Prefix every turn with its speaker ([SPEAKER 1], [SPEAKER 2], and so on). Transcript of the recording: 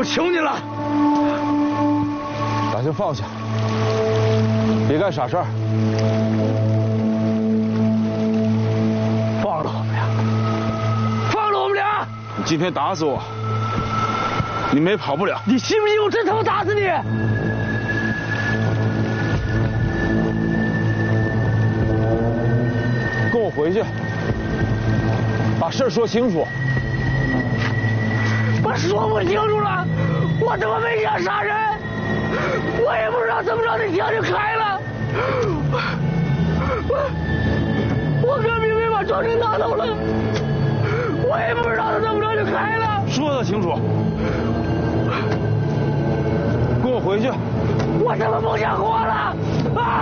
[SPEAKER 1] 求你了，
[SPEAKER 2] 把枪放下，别干傻事儿。
[SPEAKER 1] 放了我们俩，放了我们俩！
[SPEAKER 2] 你今天打死我，你们也跑不了。
[SPEAKER 1] 你信不信我真他妈打死你？
[SPEAKER 2] 跟我回去，把事说清楚。
[SPEAKER 1] 我说不清楚了，我他妈没想杀人，我也不知道怎么着那枪就开了。我哥明明把装车拿走了，我也不知道他怎么着就开了。
[SPEAKER 2] 说得清楚，跟我回去。
[SPEAKER 1] 我他妈不想活了啊！